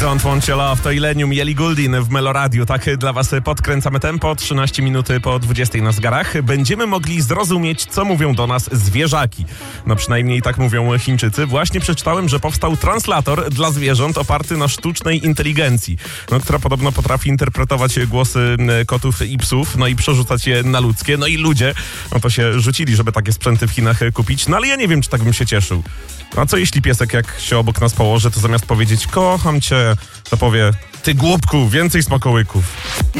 Don't Want Your Love to Illenium i Ellie Goulding w Meloradiu. Tak dla was podkręcamy tempo. 13 minuty po 20 na zegarach. Będziemy mogli zrozumieć, co mówią do nas zwierzaki. No przynajmniej tak mówią Chińczycy. Właśnie przeczytałem, że powstał translator dla zwierząt oparty na sztucznej inteligencji, która podobno potrafi interpretować głosy kotów i psów, no i przerzucać je na ludzkie. No i ludzie, to się rzucili, żeby takie sprzęty w Chinach kupić. No ale ja nie wiem, czy tak bym się cieszył. A co jeśli piesek, jak się obok nas położy, to zamiast powiedzieć kocham cię, to powie ty głupku, więcej smakołyków.